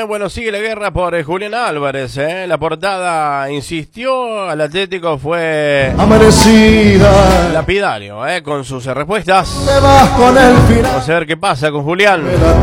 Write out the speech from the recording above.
Bueno, sigue la guerra por Julián Álvarez. La portada insistió, al Atlético fue amanecida, lapidario con sus respuestas. te vas con el final. Vamos a ver qué pasa con Julián. Quédate